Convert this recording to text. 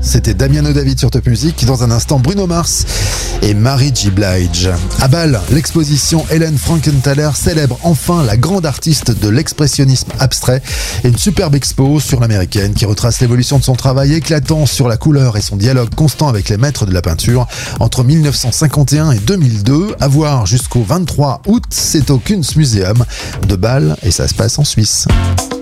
C'était Damiano David sur Top Music. Dans un instant, Bruno Mars et Mary J. Blige. À Bâle, l'exposition Helen Frankenthaler célèbre enfin la grande artiste de l'expressionnisme abstrait. Et une superbe expo sur l'américaine qui retrace l'évolution de son travail éclatant sur la couleur et son dialogue constant avec les maîtres de la peinture entre 1951 et 2002. À voir jusqu'au 23 août, c'est au Kunstmuseum de Bâle et ça se passe en Suisse.